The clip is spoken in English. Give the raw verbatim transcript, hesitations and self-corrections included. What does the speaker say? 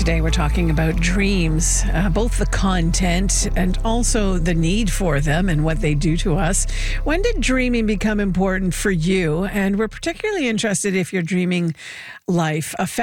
Today we're talking about dreams, uh, both the content and also the need for them and what they do to us. When did dreaming become important for you? And we're particularly interested if your dreaming life affects